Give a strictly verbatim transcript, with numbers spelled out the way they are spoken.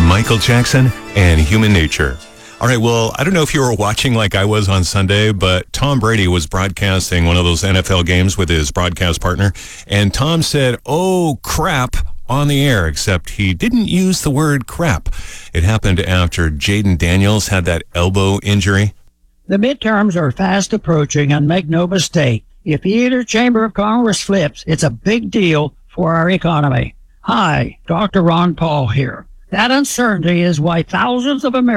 Michael Jackson and Human Nature. All right, well, I don't know if you were watching like I was on Sunday, but Tom Brady was broadcasting one of those N F L games with his broadcast partner, and Tom said, "Oh, crap," on the air, except he didn't use the word crap. It happened after Jaden Daniels had that elbow injury. The midterms are fast approaching, and make no mistake, if either chamber of Congress flips, it's a big deal for our economy. Hi, Doctor Ron Paul here. That uncertainty is why thousands of Americans